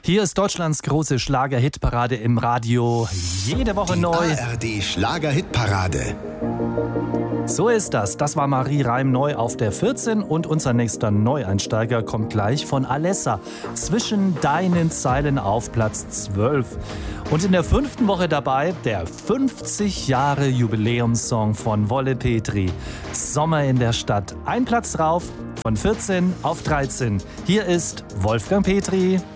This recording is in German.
Hier ist Deutschlands große Schlager-Hitparade im Radio. Jede Woche neu. ARD Schlager-Hitparade. So ist das. Das war Marie Reim neu auf der 14 und unser nächster Neueinsteiger kommt gleich von Alessa. Zwischen deinen Zeilen auf Platz 12. Und in der 5. Woche dabei der 50 Jahre Jubiläumssong von Wolle Petri. Sommer in der Stadt. Ein Platz drauf, von 14 auf 13. Hier ist Wolfgang Petri.